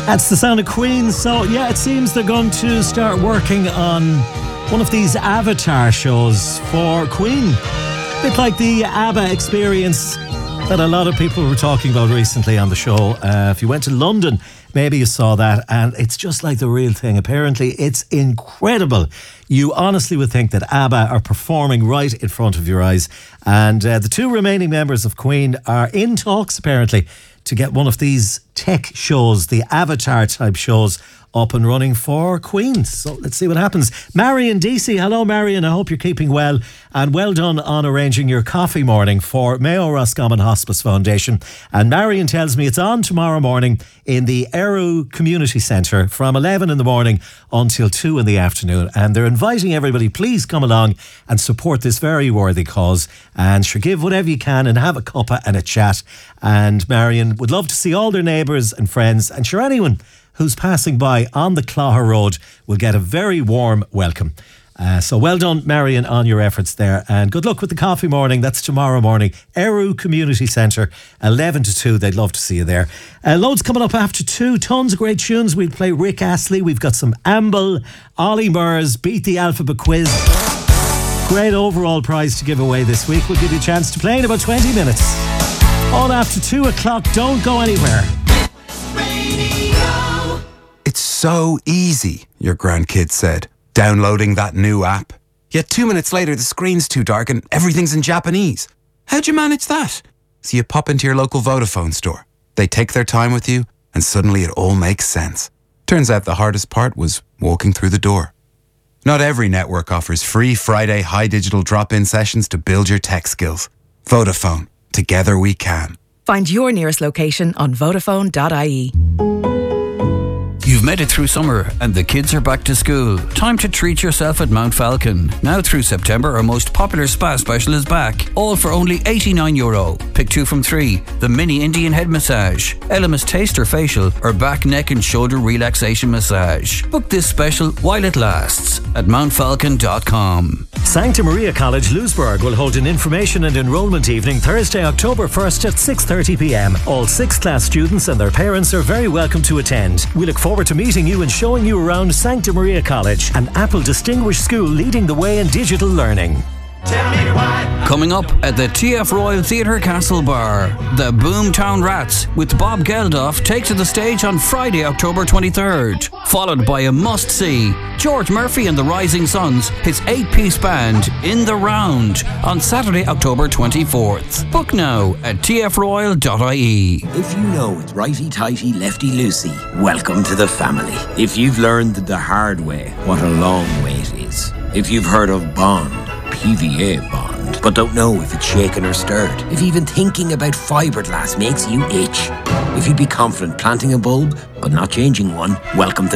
That's the sound of Queen. So yeah, it seems they're going to start working on one of these Avatar shows for Queen. A bit like the ABBA experience that a lot of people were talking about recently on the show. If you went to London, maybe you saw that, and it's just like the real thing. Apparently, it's incredible. You honestly would think that ABBA are performing right in front of your eyes. And the two remaining members of Queen are in talks, apparently, to get one of these tech shows, the Avatar type shows, up and running for Queen. So let's see what happens. Marion Deasy. Hello, Marion. I hope you're keeping well. And well done on arranging your coffee morning for Mayo Roscommon Hospice Foundation. And Marion tells me it's on tomorrow morning in the Eru Community Centre from 11 in the morning until 2 in the afternoon. And they're inviting everybody, please come along and support this very worthy cause. And sure, give whatever you can and have a cuppa and a chat. And Marion would love to see all their neighbours and friends. And sure, anyone who's passing by on the Clogher Road will get a very warm welcome. So well done, Marion, on your efforts there. And good luck with the coffee morning. That's tomorrow morning. Eru Community Centre, 11 to 2. They'd love to see you there. Loads coming up after 2. Tons of great tunes. We'll play Rick Astley. We've got some Amble, Ollie Murs, Beat the Alphabet Quiz. Great overall prize to give away this week. We'll give you a chance to play in about 20 minutes. On after 2 o'clock. Don't go anywhere. It's so easy, your grandkid said, downloading that new app. Yet 2 minutes later, the screen's too dark and everything's in Japanese. How'd you manage that? So you pop into your local Vodafone store. They take their time with you, and suddenly it all makes sense. Turns out the hardest part was walking through the door. Not every network offers free Friday high digital drop-in sessions to build your tech skills. Vodafone. Together we can. Find your nearest location on Vodafone.ie. You've made it through summer and the kids are back to school. Time to treat yourself at Mount Falcon. Now through September, our most popular spa special is back. All for only €89. Pick 2 from 3. The mini Indian head massage, Elemis taster facial, or back, neck and shoulder relaxation massage. Book this special while it lasts at mountfalcon.com. Sancta Maria College, Louisburgh will hold an information and enrolment evening Thursday, October 1st at 6:30pm. All 6th class students and their parents are very welcome to attend. We look forward to meeting you and showing you around Sancta Maria College, an Apple distinguished school leading the way in digital learning. Coming up at the TF Royal Theatre Castle Bar, the Boomtown Rats with Bob Geldof take to the stage on Friday, October 23rd. Followed by a must-see, George Murphy and the Rising Suns, his 8-piece band, In the Round, on Saturday, October 24th. Book now at tfroyal.ie. If you know it's righty-tighty, lefty-loosey, welcome to the family. If you've learned the hard way what a long way it is. If you've heard of Bond, PVA Bond, but don't know if it's shaken or stirred. If even thinking about fiberglass makes you itch. If you'd be confident planting a bulb, but not changing one, welcome to